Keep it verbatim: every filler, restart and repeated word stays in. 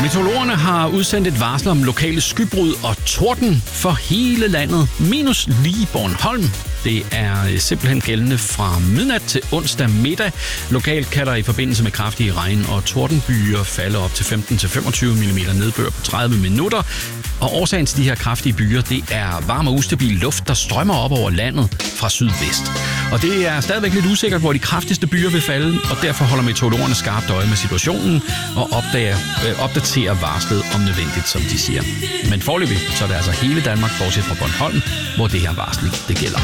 Meteorologerne har udsendt et varsel om lokale skybrud og torden for hele landet, minus lige Bornholm. Det er simpelthen gældende fra midnat til onsdag middag. Lokalt kan der i forbindelse med kraftige regn- og tordenbyer falde op til femten til femogtyve millimeter nedbør på tredive minutter. Og årsagen til de her kraftige byer, det er varm og ustabil luft, der strømmer op over landet fra sydvest. Og det er stadigvæk lidt usikkert, hvor de kraftigste byer vil falde, og derfor holder meteorologerne skarpt øje med situationen og opdager, øh, opdaterer varslet om nødvendigt, som de siger. Men foreløbig så er det altså hele Danmark, bortset fra Bornholm, hvor det her varsel det gælder.